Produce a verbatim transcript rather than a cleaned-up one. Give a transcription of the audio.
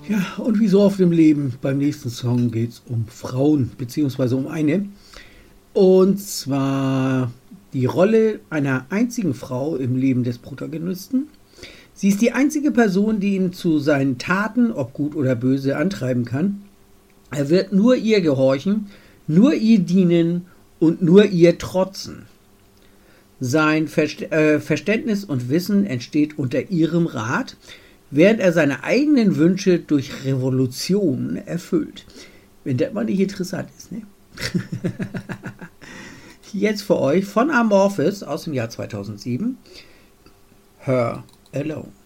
Ja, und wie so oft im Leben, beim nächsten Song geht es um Frauen, beziehungsweise um eine. Und zwar die Rolle einer einzigen Frau im Leben des Protagonisten. Sie ist die einzige Person, die ihn zu seinen Taten, ob gut oder böse, antreiben kann. Er wird nur ihr gehorchen, nur ihr dienen und nur ihr trotzen. Sein Verst- äh, Verständnis und Wissen entsteht unter ihrem Rat, während er seine eigenen Wünsche durch Revolution erfüllt. Wenn das mal nicht interessant ist, ne? Jetzt für euch von Amorphis aus dem Jahr zweitausendsieben, Her Alone.